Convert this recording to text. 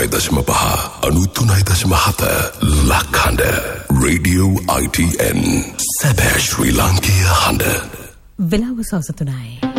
89.5 93.7 ලක්හඬ Radio ITN සැබෑ ශ්‍රී ලාංකීය හඬ වෙලාව සවස 3යි